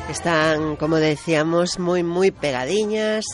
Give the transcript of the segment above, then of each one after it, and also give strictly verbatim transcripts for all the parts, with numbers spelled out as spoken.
Están, como decíamos, moi, moi pegadiñas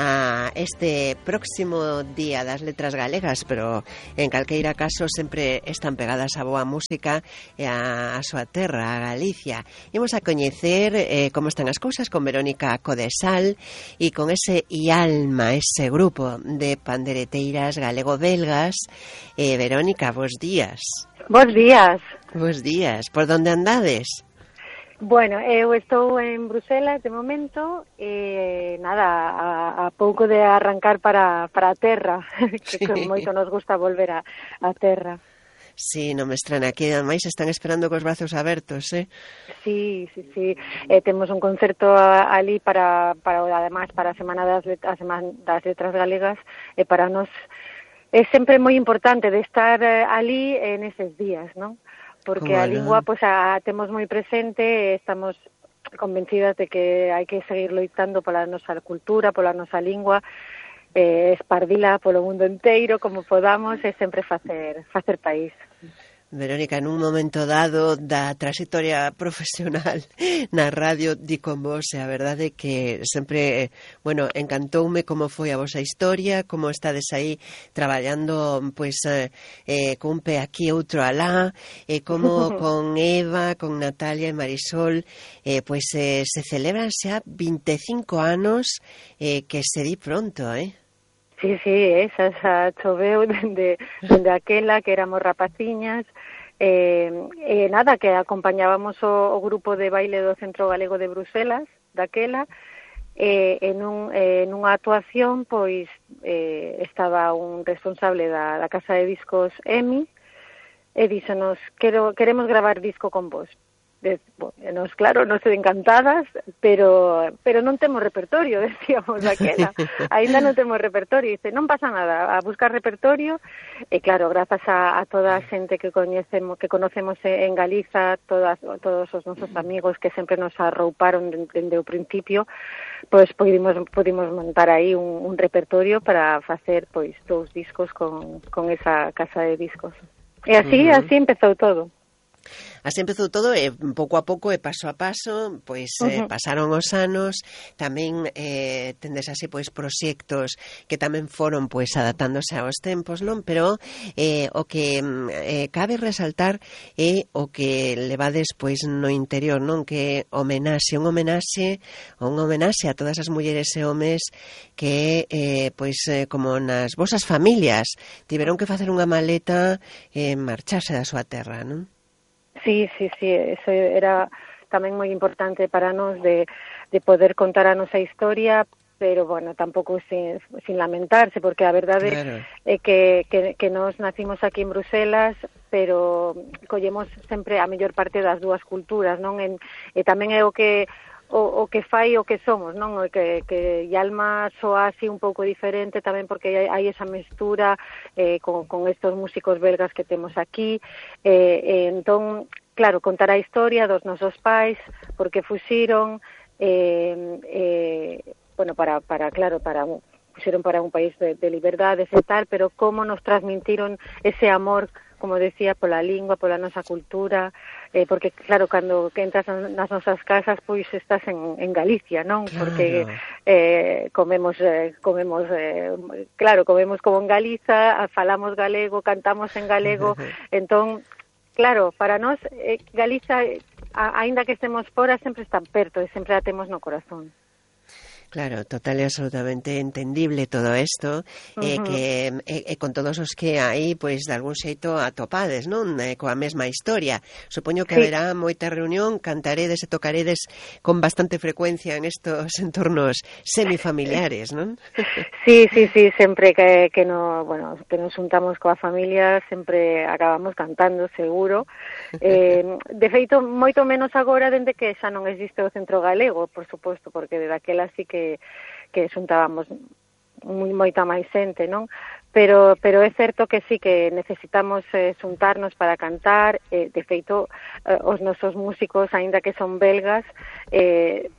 a este próximo Día das Letras Galegas, pero en calqueira caso sempre están pegadas a boa música e a, a súa terra, a Galicia. Imos a coñecer eh, como están as cousas con Verónica Codesal e con ese IALMA, ese grupo de pandereteiras galego-belgas. Eh, Verónica, bos días. Bos días. Bos días. Por donde andades? Bueno, eu estou en Bruselas de momento e nada, a, a pouco de arrancar para, para a terra, que sí. Moito nos gusta volver a, a terra. Sí, non me estrana, aquí ademais están esperando cos brazos abertos, eh? Sí, sí, sí, eh, temos un concerto ali para, para además, para a Semana das, Let- a Semana das Letras Galegas e para nós é sempre moi importante de estar ali en eses días, non? Porque a lingua pois a temos moi presente e estamos convencidas de que hai que seguir loitando pola nosa cultura, pola nosa lingua, eh, espardila polo mundo inteiro como podamos e sempre facer facer país. Verónica, en un momento dado da trayectoria profesional na radio di con vos, e a verdade que sempre, bueno, encantoume como foi a vosa historia, como estades aí traballando, pois, eh, eh, cun pé aquí outro alá, e como con Eva, con Natalia e Marisol, eh, pois eh, se celebran xa vinte e cinco anos, eh, que se di pronto, eh? Sí, sí, esa, esa choveu dende, dende aquela que éramos rapaciñas, eh, eh, nada, que acompañábamos o, o grupo de baile do Centro Galego de Bruselas, daquela, eh, en un, eh, nunha actuación, pois, eh, estaba un responsable da, da Casa de Discos EMI, e díxonos, quero, queremos gravar disco con vos. De, bueno, nos, claro, nos encantadas, pero pero non temos repertorio, decíamos daquela. Ainda non temos repertorio. Dice, non pasa nada, a buscar repertorio. E claro, grazas a, a toda a xente que coñecemos, que conocemos en Galiza, todas, todos os nosos amigos que sempre nos arrouparon dende o principio, pois pudimos, pudimos montar aí un, un repertorio para facer pois dous discos con, con esa casa de discos. E así, uh-huh. así empezou todo. Así empezou todo e pouco a pouco e paso a paso, pois eh, uh-huh. pasaron os anos, tamén eh, tendes así pois proxectos que tamén foron pois adaptándose aos tempos, non? Pero eh, o que eh, cabe resaltar é o que levades pois no interior, non? Que homenaxe, un homenaxe, un homenaxe a todas as mulleres e homes que eh, pois eh, como nas vosas familias tiveron que facer unha maleta e eh, marcharse da súa terra, non? Sí, sí, sí, eso era tamén moi importante para nós de, de poder contar a nosa historia, pero, bueno, tampouco sin, sin lamentarse, porque a verdade claro. é que, que, que nós nacimos aquí en Bruselas, pero collemos sempre a mellor parte das dúas culturas, non? En, e tamén é o que o, o que fai o que somos, non? O que, que Ialma soa así un pouco diferente tamén porque hai, hai esa mestura eh, con, con estos músicos belgas que temos aquí, eh, eh, entón, claro, contar a historia dos nosos pais, porque fuxiron, eh, eh, bueno, para, para, claro, para fuxiron para un país de, de liberdades e tal, pero como nos transmitiron ese amor, como decía, pola lingua, pola nosa cultura, eh, porque, claro, cando que entras nas nosas casas, pois estás en, en Galicia, non? Claro. Porque eh, comemos, eh, comemos eh, claro, comemos como en Galiza, falamos galego, cantamos en galego, entón, claro, para nós, eh, Galiza, a, aínda que estemos fora, sempre está perto e sempre a temos no corazón. Claro, total e absolutamente entendible todo isto, uh-huh. eh, que eh, eh, con todos os que hai, pois, de algún xeito atopades, non? Eh, coa mesma historia. Supoño que sí. haberá moita reunión, cantaredes e tocaredes con bastante frecuencia en estos entornos semifamiliares, non? Sí, sí, sí, sempre que, que, no, bueno, que nos juntamos coa familia, sempre acabamos cantando, seguro. Eh, de feito, moito menos agora, dende que xa non existe o Centro Galego, por suposto, porque de daquela sí que que, que xuntábamos moi moita máis xente, non? Pero, pero é certo que sí que necesitamos eh, xuntarnos para cantar, eh, de feito, eh, os nosos músicos, aínda que son belgas, eh,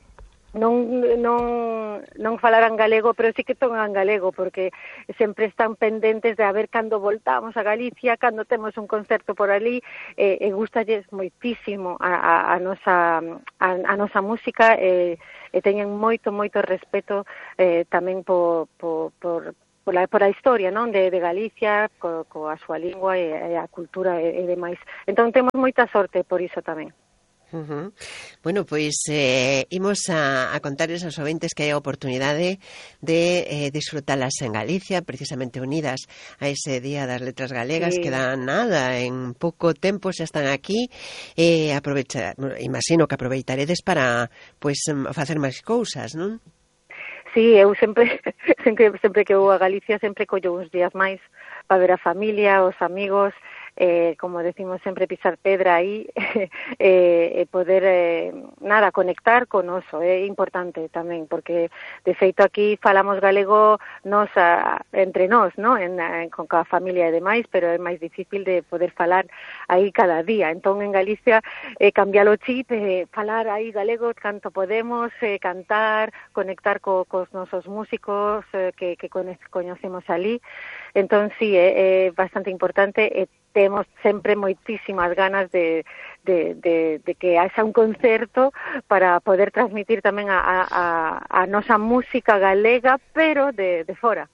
non, non, non falaran galego, pero sí que tocan galego, porque sempre están pendentes de a ver cando voltamos a Galicia, cando temos un concerto por ali, e, e gustalles moitísimo a, a, a, nosa, a, a nosa música, e, e teñen moito, moito respeto eh, tamén por, por, por por a, por a historia, non, de, de Galicia, co, coa súa lingua e, e a cultura e, e demais. Entón temos moita sorte por iso tamén. Uh-huh. Bueno, pois eh, imos a, a contarles aos ouvintes que hai a oportunidade de eh, disfrutalas en Galicia, precisamente unidas a ese Día das Letras Galegas, sí. Que dá nada, en pouco tempo xa están aquí, e eh, aprovecha, imagino que aproveitaredes para pois facer máis cousas, non? Sí, eu sempre, sempre, sempre que vou a Galicia sempre collo uns días máis para ver a familia, os amigos, eh, como decimos sempre, pisar pedra aí, e eh, poder, eh, nada, conectar con oso, é importante tamén, porque de feito aquí falamos galego nos a, entre nós, ¿no? En, en, con a familia e demais, pero é máis difícil de poder falar aí cada día. Entón, en Galicia, eh, cambiar o chip, eh, falar aí galego canto podemos, eh, cantar, conectar co, cos nosos músicos eh, que, que coñecemos ali. Entón, sí, é, é bastante importante, e temos sempre moitísimas ganas de, de, de, de que haxa un concerto para poder transmitir tamén a, a, a nosa música galega, pero de, de fora.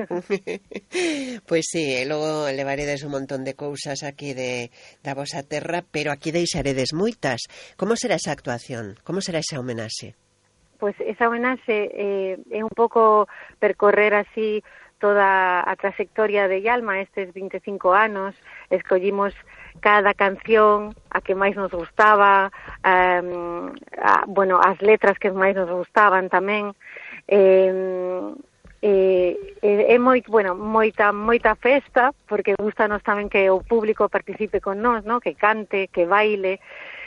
Pois sí, e logo levaredes un montón de cousas aquí de, da vosa terra, pero aquí deixaredes moitas. Como será esa actuación? Como será esa homenaxe? Pois esa homenaxe eh, é un pouco percorrer así toda a trayectoria de Yalma, estes vinte e cinco anos, escollimos cada canción a que máis nos gustaba, um, a, bueno, as letras que máis nos gustaban tamén, eh, eh, é moi, bueno, moita, moita festa, porque gustanos tamén que o público participe con nós, ¿no? Que cante, que baile,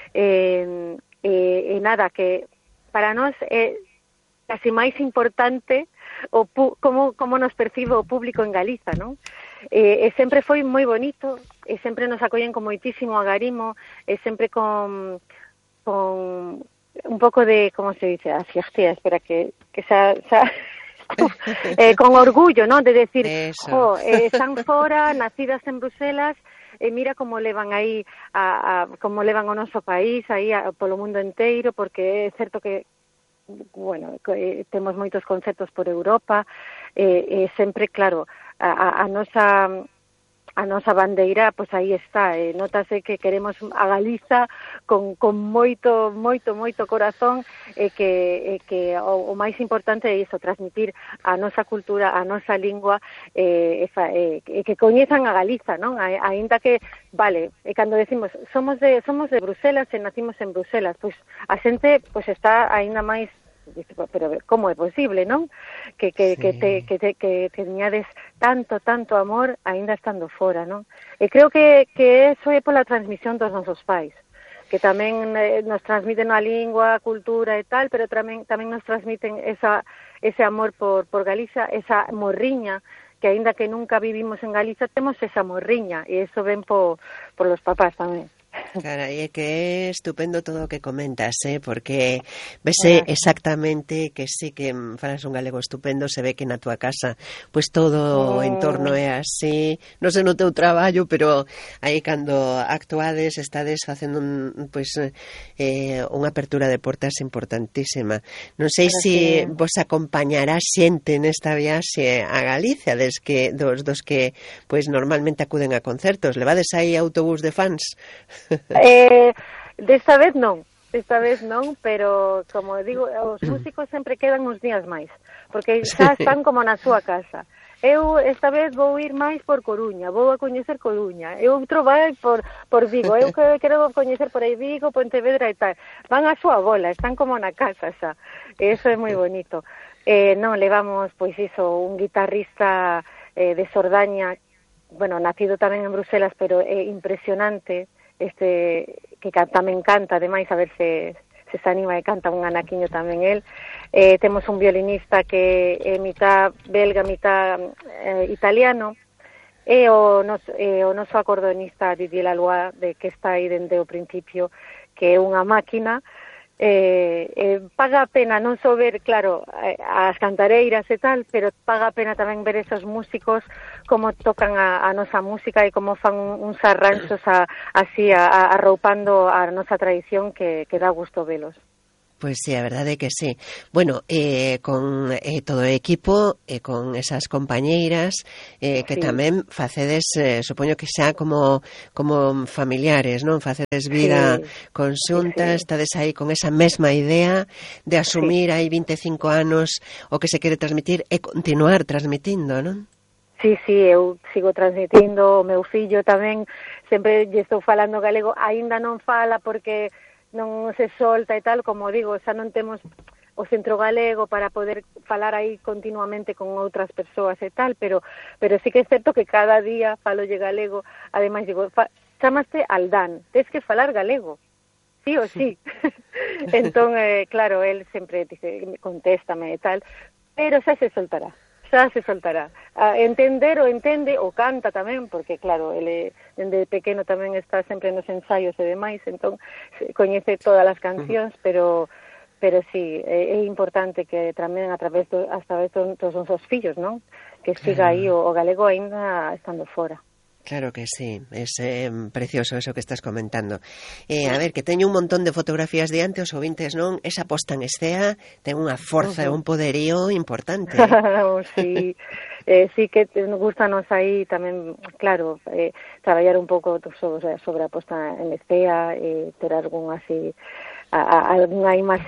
eh, eh, e nada, que para nós é casi máis importante o pu como, como nos percibe o público en Galiza, non? E, e sempre foi moi bonito, e sempre nos acollen con moitísimo agarimo, e sempre con, con un pouco de, como se dice, a fierté, espera que, que xa, xa eh, con orgullo, non? De decir, jo, eh, están fora, nacidas en Bruselas, e mira como levan aí, a, a, como levan o noso país, aí a, polo mundo inteiro, porque é certo que bueno, eh, temos moitos concertos por Europa, e eh, eh, sempre, claro, a, a, a nosa a nosa bandeira, pois aí está, e eh, notase que queremos a Galiza con, con moito, moito, moito corazón, e eh, que, eh, que o, o máis importante é iso, transmitir a nosa cultura, a nosa lingua, e eh, eh, que coñezan a Galiza, non? A, ainda que, vale, e cando decimos, somos de somos de Bruselas e nacimos en Bruselas, pois a xente pois está aínda máis, pero como é posible, non? Que que sí. que te que te que teñades tanto tanto amor aínda estando fora, non? E creo que que eso é pola transmisión dos nosos pais, que tamén eh, nos transmiten a lingua, a cultura e tal, pero tamén tamén nos transmiten esa ese amor por por Galicia, esa morriña que aínda que nunca vivimos en Galicia temos esa morriña, e eso ven por por los papás tamén. Carai, é que é estupendo todo o que comentas, eh? Porque vese exactamente que sí que falas un galego estupendo, se ve que na túa casa pois todo o entorno é así, non sei no teu traballo, pero aí cando actuades estades facendo un, pois eh, unha apertura de portas importantísima. Non sei se si vos acompañará xente nesta viaxe a Galicia, des que, dos, dos que pois normalmente acuden a concertos. Levades aí autobús de fans? Eh, desta vez non, desta vez non, pero como digo, os músicos sempre quedan uns días máis, porque xa están como na súa casa. Eu esta vez vou ir máis por Coruña, vou a coñecer Coruña, e outro vai por, por Vigo, eu que quero coñecer por aí Vigo, Pontevedra e tal. Van a súa bola, están como na casa xa, e iso é moi bonito. Eh, non, levamos, pois iso, un guitarrista eh, de Sordaña, bueno, nacido tamén en Bruselas, pero é impresionante, este que tamén canta, ademais, a ver se, se se anima e canta un anaquiño tamén el. Eh, temos un violinista que é mitad belga, mitad eh, italiano, e o, nos, eh, o noso acordonista Didier Lalois, de, que está aí dende o principio, que é unha máquina, Eh, eh, paga a pena non só ver, claro, as cantareiras e tal, pero paga a pena tamén ver esos músicos como tocan a, a nosa música e como fan uns arranxos a, así, a, a, arroupando a nosa tradición que, que dá gusto velos. Pois sí, a verdade é que sí. Bueno, eh, con eh, todo o equipo, e eh, con esas compañeiras, eh, que sí. tamén facedes, eh, supoño que xa como como familiares, non? Facedes vida sí. conxuntas, sí, sí. Estades aí con esa mesma idea de asumir sí. hai vinte e cinco anos o que se quere transmitir e continuar transmitindo, non? Sí, sí, eu sigo transmitindo, o meu fillo tamén, sempre lle estou falando galego, aínda non fala porque non se solta e tal, como digo, xa non temos o centro galego para poder falar aí continuamente con outras persoas e tal, pero pero sí que é certo que cada día falolle galego, ademais digo, fa, chamaste Aldán, tes que falar galego, sí ou sí. Entón, eh, claro, él sempre dice, contéstame e tal, pero xa se soltará. xa se soltará. A entender o entende, o canta tamén, porque claro, ele dende pequeno tamén está sempre nos ensaios e demais, entón coñece todas as cancións, pero pero sí, é, é importante que tamén a través do, a través dos, dos nosos fillos, non? Que siga aí o, o galego aínda estando fora. Claro que sí, es eh, precioso eso que estás comentando. Eh, a ver, que teño un montón de fotografías diante, os ouvintes non, esa posta en escena ten unha forza e uh-huh. un poderío importante. Eh? Sí, eh, sí que nos gustanos aí tamén, claro, eh, traballar un pouco sobre, sobre a posta en escena, eh, ter algún así, a, a, algunha imaxe